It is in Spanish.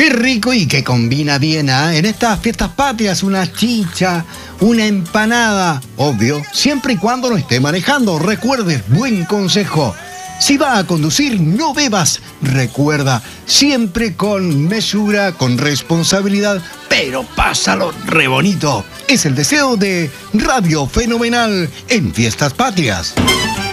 Qué rico y que combina bien, ¿eh? En estas fiestas patrias, una chicha, una empanada, obvio, siempre y cuando no esté manejando. Recuerde, buen consejo. Si va a conducir, no bebas. Recuerda, siempre con mesura, con responsabilidad, pero pásalo re bonito. Es el deseo de Radio Fenomenal en Fiestas Patrias.